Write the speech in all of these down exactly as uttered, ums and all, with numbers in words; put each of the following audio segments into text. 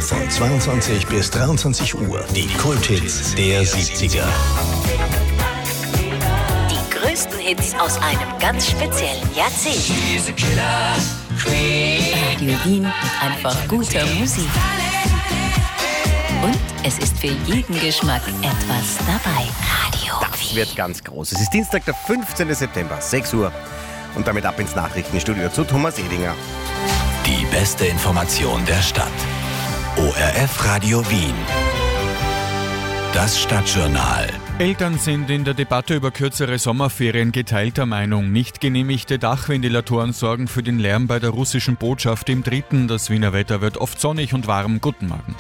von zweiundzwanzig bis dreiundzwanzig Uhr. Die Kulthits der siebziger. Die größten Hits aus einem ganz speziellen Jahrzehnt. Radio Wien mit einfach guter Musik. Und es ist für jeden Geschmack etwas dabei. Radio Das Wien. wird ganz groß. Es ist Dienstag, der fünfzehnten September, sechs Uhr. Und damit ab ins Nachrichtenstudio zu Thomas Edinger. Die beste Information der Stadt. O R F Radio Wien. Das Stadtjournal. Eltern sind in der Debatte über kürzere Sommerferien geteilter Meinung. Nicht genehmigte Dachventilatoren sorgen für den Lärm bei der russischen Botschaft im Dritten. Das Wiener Wetter wird oft sonnig und warm. Guten Morgen.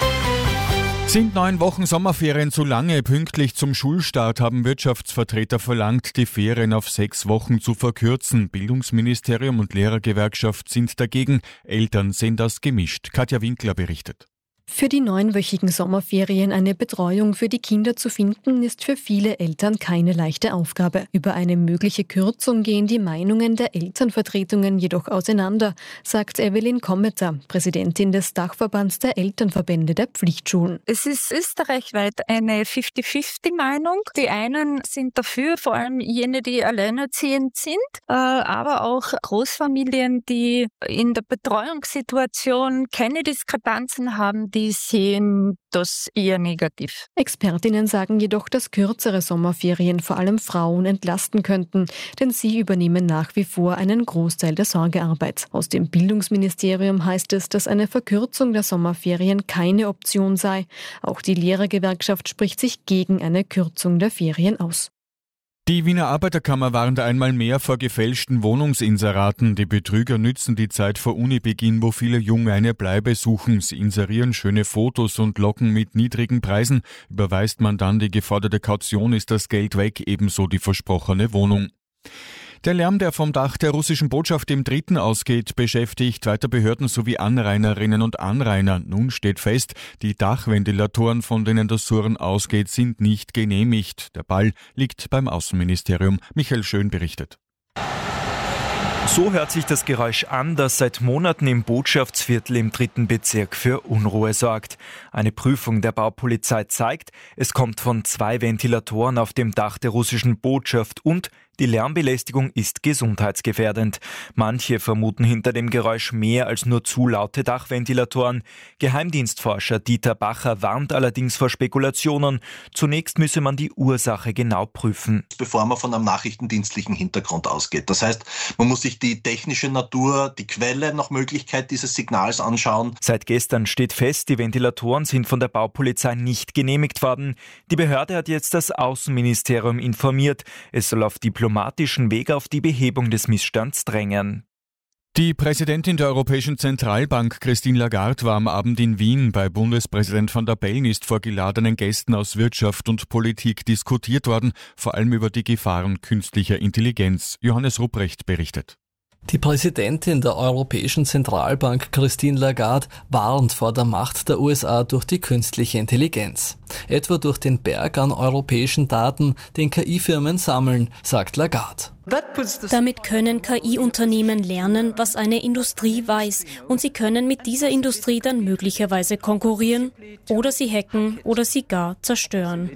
Sind neun Wochen Sommerferien zu lange? Pünktlich zum Schulstart haben Wirtschaftsvertreter verlangt, die Ferien auf sechs Wochen zu verkürzen. Bildungsministerium und Lehrergewerkschaft sind dagegen. Eltern sehen das gemischt. Katja Winkler berichtet. Für die neunwöchigen Sommerferien eine Betreuung für die Kinder zu finden, ist für viele Eltern keine leichte Aufgabe. Über eine mögliche Kürzung gehen die Meinungen der Elternvertretungen jedoch auseinander, sagt Evelyn Kommeter, Präsidentin des Dachverbands der Elternverbände der Pflichtschulen. Es ist österreichweit eine fünfzig fünfzig Meinung. Die einen sind dafür, vor allem jene, die alleinerziehend sind, aber auch Großfamilien, die in der Betreuungssituation keine Diskrepanzen haben, die sehen das eher negativ. Expertinnen sagen jedoch, dass kürzere Sommerferien vor allem Frauen entlasten könnten, denn sie übernehmen nach wie vor einen Großteil der Sorgearbeit. Aus dem Bildungsministerium heißt es, dass eine Verkürzung der Sommerferien keine Option sei. Auch die Lehrergewerkschaft spricht sich gegen eine Kürzung der Ferien aus. Die Wiener Arbeiterkammer warnt einmal mehr vor gefälschten Wohnungsinseraten. Die Betrüger nützen die Zeit vor Unibeginn, wo viele Junge eine Bleibe suchen. Sie inserieren schöne Fotos und locken mit niedrigen Preisen. Überweist man dann die geforderte Kaution, ist das Geld weg, ebenso die versprochene Wohnung. Der Lärm, der vom Dach der russischen Botschaft im Dritten ausgeht, beschäftigt weiter Behörden sowie Anrainerinnen und Anrainer. Nun steht fest, die Dachventilatoren, von denen das Surren ausgeht, sind nicht genehmigt. Der Ball liegt beim Außenministerium. Michael Schön berichtet. So hört sich das Geräusch an, das seit Monaten im Botschaftsviertel im dritten Bezirk für Unruhe sorgt. Eine Prüfung der Baupolizei zeigt, es kommt von zwei Ventilatoren auf dem Dach der russischen Botschaft und die Lärmbelästigung ist gesundheitsgefährdend. Manche vermuten hinter dem Geräusch mehr als nur zu laute Dachventilatoren. Geheimdienstforscher Dieter Bacher warnt allerdings vor Spekulationen. Zunächst müsse man die Ursache genau prüfen. Bevor man von einem nachrichtendienstlichen Hintergrund ausgeht. Das heißt, man muss sich die technische Natur, die Quelle nach Möglichkeit dieses Signals anschauen. Seit gestern steht fest, die Ventilatoren sind von der Baupolizei nicht genehmigt worden. Die Behörde hat jetzt das Außenministerium informiert. Es soll auf diplomatischen Weg auf die Behebung des Missstands drängen. Die Präsidentin der Europäischen Zentralbank, Christine Lagarde, war am Abend in Wien. Bei Bundespräsident Van der Bellen ist vor geladenen Gästen aus Wirtschaft und Politik diskutiert worden, vor allem über die Gefahren künstlicher Intelligenz. Johannes Rupprecht berichtet. Die Präsidentin der Europäischen Zentralbank, Christine Lagarde, warnt vor der Macht der U S A durch die künstliche Intelligenz. Etwa durch den Berg an europäischen Daten, den K I-Firmen sammeln, sagt Lagarde. Damit können K I-Unternehmen lernen, was eine Industrie weiß, und sie können mit dieser Industrie dann möglicherweise konkurrieren oder sie hacken oder sie gar zerstören.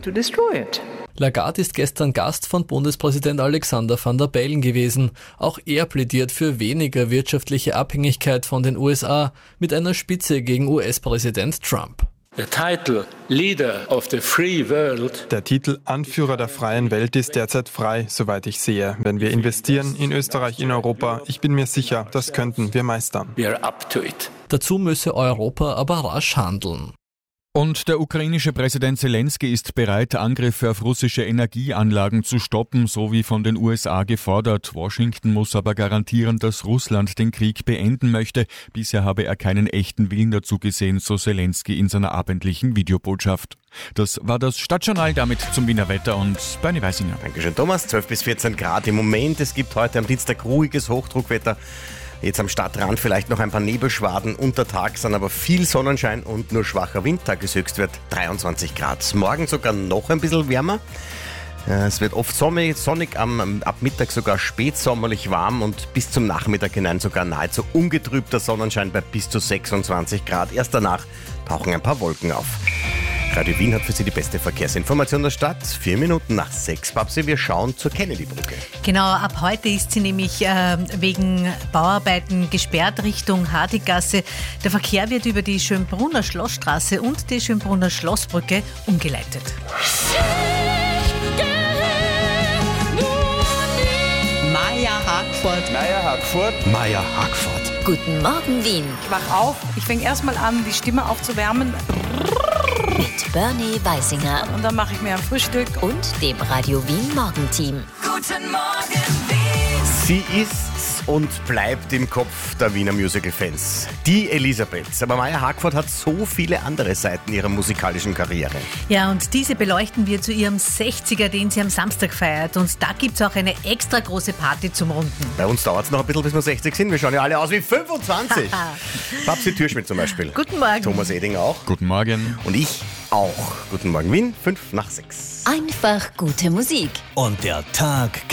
Lagarde ist gestern Gast von Bundespräsident Alexander Van der Bellen gewesen. Auch er plädiert für weniger wirtschaftliche Abhängigkeit von den U S A mit einer Spitze gegen U S-Präsident Trump. Der Titel Leader of the Free World. Der Titel Anführer der freien Welt ist derzeit frei, soweit ich sehe. Wenn wir investieren in Österreich, in Europa, ich bin mir sicher, das könnten wir meistern. We are up to it. Dazu müsse Europa aber rasch handeln. Und der ukrainische Präsident Zelensky ist bereit, Angriffe auf russische Energieanlagen zu stoppen, so wie von den U S A gefordert. Washington muss aber garantieren, dass Russland den Krieg beenden möchte. Bisher habe er keinen echten Willen dazu gesehen, so Zelensky in seiner abendlichen Videobotschaft. Das war das Stadtjournal, damit zum Wiener Wetter und Bernie Weisinger. Dankeschön, Thomas. zwölf bis vierzehn Grad im Moment. Es gibt heute am Dienstag ruhiges Hochdruckwetter. Jetzt am Stadtrand vielleicht noch ein paar Nebelschwaden. Untertags dann aber viel Sonnenschein und nur schwacher Wind. Tageshöchstwert dreiundzwanzig Grad. Morgen sogar noch ein bisschen wärmer. Ja, es wird oft sonnig, sonnig am, ab Mittag sogar spätsommerlich warm und bis zum Nachmittag hinein sogar nahezu ungetrübter Sonnenschein bei bis zu sechsundzwanzig Grad. Erst danach tauchen ein paar Wolken auf. Radio Wien hat für Sie die beste Verkehrsinformation der Stadt. Vier Minuten nach sechs, Babsi, wir schauen zur Kennedy-Brücke. Genau, ab heute ist sie nämlich äh, wegen Bauarbeiten gesperrt Richtung Hardigasse. Der Verkehr wird über die Schönbrunner Schlossstraße und die Schönbrunner Schlossbrücke umgeleitet. Maja Hagford. Maja Hagford. Maja Hagford. Guten Morgen, Wien. Ich wach auf, ich fange erstmal an, die Stimme aufzuwärmen. Mit Bernie Weisinger. Und dann mache ich mir ein Frühstück. Und dem Radio Wien Morgenteam. Guten Morgen, Wien. Sie ist und bleibt im Kopf der Wiener Musical-Fans. Die Elisabeth. Aber Maja Hagford hat so viele andere Seiten ihrer musikalischen Karriere. Ja, und diese beleuchten wir zu ihrem sechziger, den sie am Samstag feiert. Und da gibt es auch eine extra große Party zum Runden. Bei uns dauert es noch ein bisschen, bis wir sechzig sind. Wir schauen ja alle aus wie fünfundzwanzig. Babsi Türschmidt zum Beispiel. Guten Morgen. Thomas Eding auch. Guten Morgen. Und ich auch. Guten Morgen, Wien. Fünf nach sechs. Einfach gute Musik. Und der Tag